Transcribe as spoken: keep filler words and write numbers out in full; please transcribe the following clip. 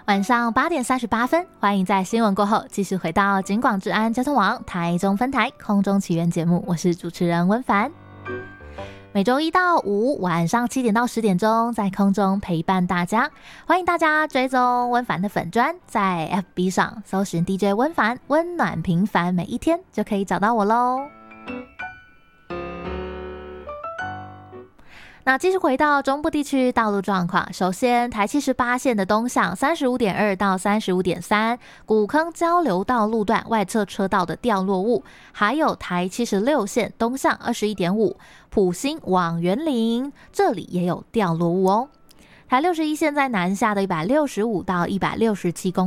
晚上八点三十八分，欢迎在新闻过后继续回到警广治安交通网台中分台空中奇缘节目，我是主持人温凡。每周一到五晚上七点到十点钟在空中陪伴大家，欢迎大家追踪温凡的粉专，在 F B 上搜寻 D J 温凡，温暖平凡，每一天就可以找到我咯。那继续回到中部地区道路状况，首先台七十八线的东向 三十五点二 到 三十五点三 古坑交流道路段外侧车道的掉落物，还有台七十六线东向 二十一点五 埔心往园林，这里也有掉落物哦。台六十一线在南下的一百六十五到一百六十七公